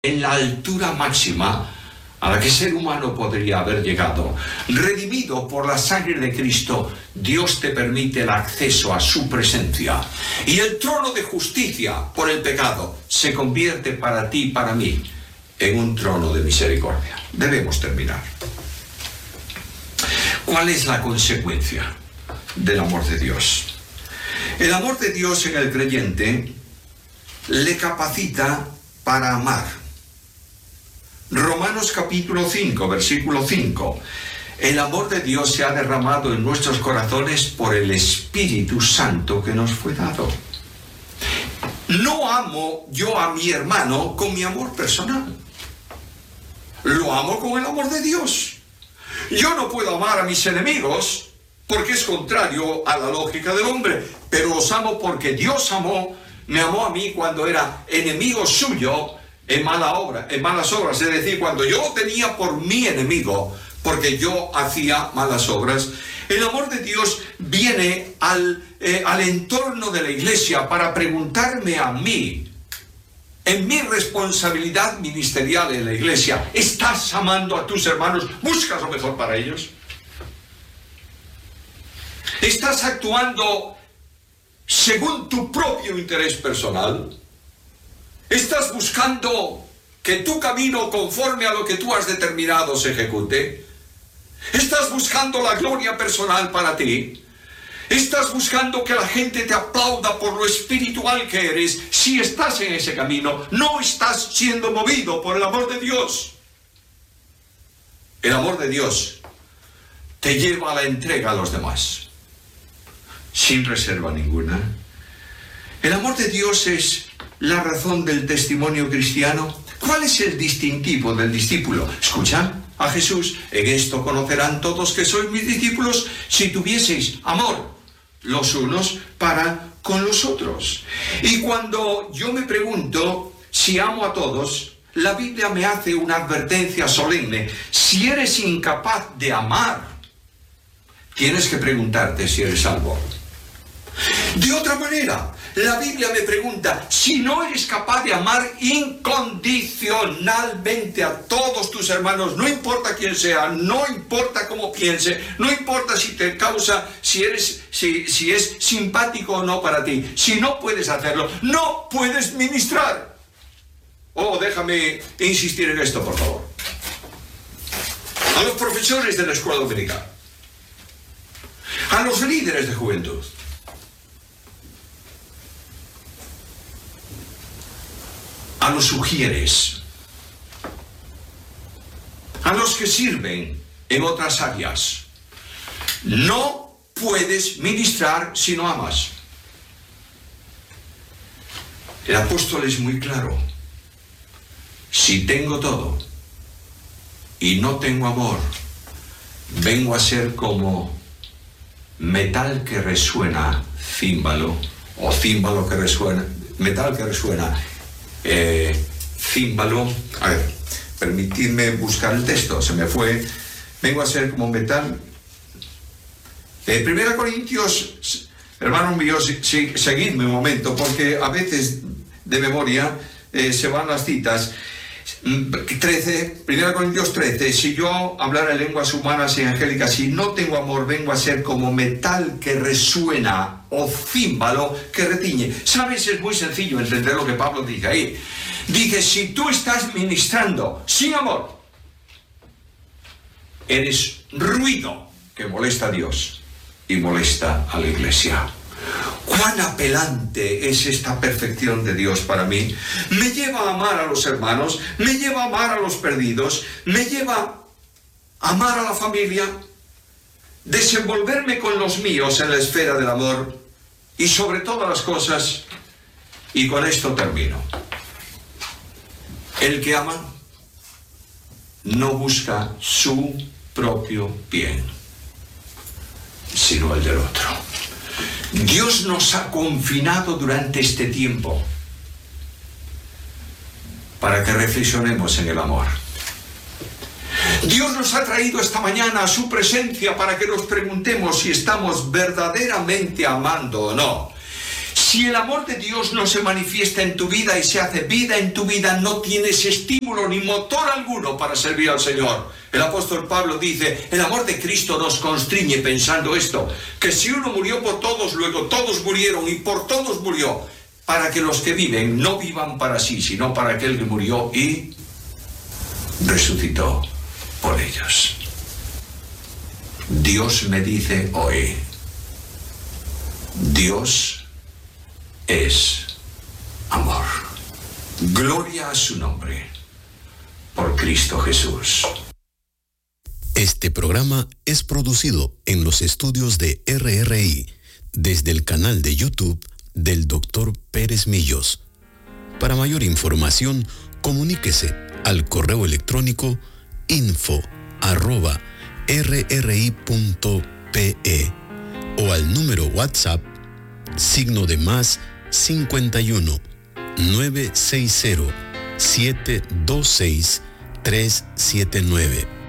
en la altura máxima a la que el ser humano podría haber llegado. Redimido por la sangre de Cristo, Dios te permite el acceso a su presencia. Y el trono de justicia por el pecado se convierte para ti y para mí en un trono de misericordia. Debemos terminar. ¿Cuál es la consecuencia del amor de Dios? El amor de Dios en el creyente le capacita para amar. Romanos capítulo 5, versículo 5. El amor de Dios se ha derramado en nuestros corazones por el Espíritu Santo que nos fue dado. No amo yo a mi hermano con mi amor personal. Lo amo con el amor de Dios. Yo no puedo amar a mis enemigos porque es contrario a la lógica del hombre, pero los amo porque Dios me amó a mí cuando era enemigo suyo en malas obras, es decir, cuando yo lo tenía por mi enemigo, porque yo hacía malas obras. El amor de Dios viene al entorno de la iglesia para preguntarme a mí, en mi responsabilidad ministerial en la iglesia, ¿estás amando a tus hermanos? ¿Buscas lo mejor para ellos? ¿Estás actuando según tu propio interés personal? ¿Estás buscando que tu camino conforme a lo que tú has determinado se ejecute? ¿Estás buscando la gloria personal para ti? ¿Estás buscando que la gente te aplauda por lo espiritual que eres? Si estás en ese camino, no estás siendo movido por el amor de Dios. El amor de Dios te lleva a la entrega a los demás, sin reserva ninguna. El amor de Dios es la razón del testimonio cristiano. ¿Cuál es el distintivo del discípulo? Escucha a Jesús: en esto conocerán todos que sois mis discípulos, si tuvieseis amor los unos para con los otros. Y cuando yo me pregunto si amo a todos, la Biblia me hace una advertencia solemne. Si eres incapaz de amar, tienes que preguntarte si eres salvo. De otra manera, la Biblia me pregunta: si no eres capaz de amar incondicionalmente a todos tus hermanos, no importa quién sea, no importa cómo piense, no importa si te causa, si es simpático o no para ti, si no puedes hacerlo, no puedes ministrar. Oh, déjame insistir en esto, por favor. A los profesores de la escuela dominical, a los líderes de juventud, a los ujieres, a los que sirven en otras áreas, no puedes ministrar si no amas. El apóstol es muy claro: si tengo todo y no tengo amor, vengo a ser como metal que resuena címbalo, o címbalo que resuena, metal que resuena címbalo. A ver, permitidme buscar el texto, se me fue. Vengo a ser como metal. 1 Corintios, hermanos míos, seguidme un momento, porque a veces de memoria se van las citas. 13, 1 Corintios 13, si yo hablara lenguas humanas y angélicas, si no tengo amor, vengo a ser como metal que resuena o címbalo que retiñe. ¿Sabes? Es muy sencillo entender lo que Pablo dice ahí. Dice: si tú estás ministrando sin amor, eres ruido que molesta a Dios y molesta a la iglesia. Cuán apelante es esta perfección de Dios para mí. Me lleva a amar a los hermanos, me lleva a amar a los perdidos, me lleva a amar a la familia, desenvolverme con los míos en la esfera del amor y sobre todas las cosas. Y con esto termino. El que ama no busca su propio bien, sino el del otro. Dios nos ha confinado durante este tiempo para que reflexionemos en el amor. Dios nos ha traído esta mañana a su presencia para que nos preguntemos si estamos verdaderamente amando o no. Si el amor de Dios no se manifiesta en tu vida y se hace vida en tu vida, no tienes estímulo ni motor alguno para servir al Señor. El apóstol Pablo dice, el amor de Cristo nos constriñe pensando esto, que si uno murió por todos, luego todos murieron y por todos murió, para que los que viven no vivan para sí, sino para aquel que murió y resucitó por ellos. Dios me dice hoy, Dios es amor. Gloria a su nombre, por Cristo Jesús. Este programa es producido en los estudios de RRI, desde el canal de YouTube del Dr. Pérez Millos. Para mayor información, comuníquese al correo electrónico info@rri.pe o al número WhatsApp +51 960 726 379.